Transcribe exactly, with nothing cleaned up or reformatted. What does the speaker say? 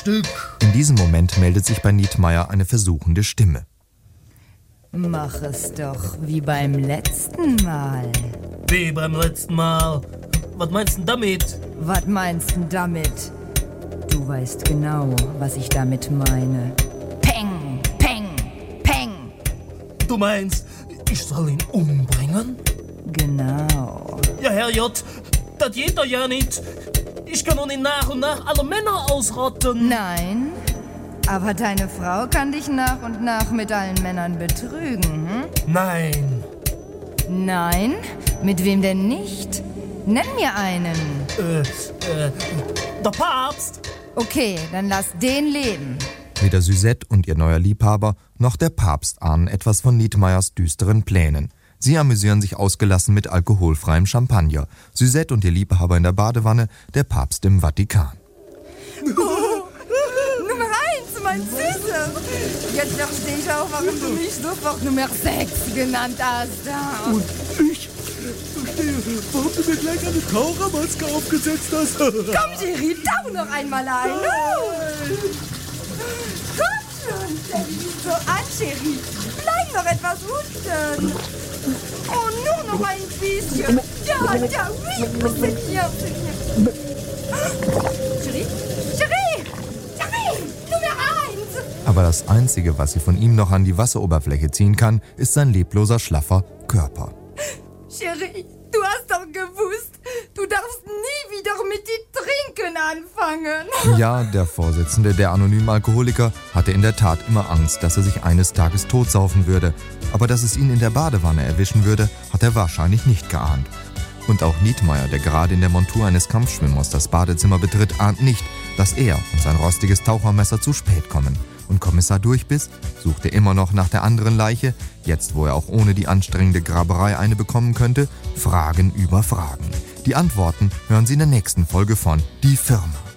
Stück. In diesem Moment meldet sich bei Nietmeyer eine versuchende Stimme. Mach es doch wie beim letzten Mal. Wie beim letzten Mal? Was meinst du damit? Was meinst du damit? Du weißt genau, was ich damit meine. Peng, peng, peng. Du meinst, ich soll ihn umbringen? Genau. Ja, Herr J., das geht doch ja nicht. Ich kann doch nicht nach und nach alle Männer ausrotten. Nein, aber deine Frau kann dich nach und nach mit allen Männern betrügen, hm? Nein. Nein? Mit wem denn nicht? Nenn mir einen. Äh, äh, der Papst. Okay, dann lass den leben. Weder Suzette und ihr neuer Liebhaber noch der Papst ahnen etwas von Nietmeyers düsteren Plänen. Sie amüsieren sich ausgelassen mit alkoholfreiem Champagner. Suzette und ihr Liebhaber in der Badewanne, der Papst im Vatikan. Oh, Nummer eins, mein Süßer. Jetzt verstehe ich auch, warum du mich sofort Nummer sechs genannt hast. Und ich verstehe, warum du mir gleich eine Tauchermaske aufgesetzt hast. Komm, Cherie, tauch noch einmal ein. Komm schon, stell dich nicht so an, Cherie. Bleib noch etwas unten. Oh, nur noch ein bisschen. Ja, ja, oui, c'est bien, c'est bien. Cherie, Cherie, Cherie, Nummer eins. Aber das Einzige, was sie von ihm noch an die Wasseroberfläche ziehen kann, ist sein lebloser, schlaffer Körper. Cherie, du hast doch gewusst, du darfst nie wieder mit dir trinken anfangen. Ja, der Vorsitzende der anonymen Alkoholiker hatte in der Tat immer Angst, dass er sich eines Tages totsaufen würde. Aber dass es ihn in der Badewanne erwischen würde, hat er wahrscheinlich nicht geahnt. Und auch Nietmeyer, der gerade in der Montur eines Kampfschwimmers das Badezimmer betritt, ahnt nicht, dass er und sein rostiges Tauchermesser zu spät kommen. Und Kommissar Durchbiss suchte immer noch nach der anderen Leiche, jetzt wo er auch ohne die anstrengende Graberei eine bekommen könnte, Fragen über Fragen. Die Antworten hören Sie in der nächsten Folge von Die Firma.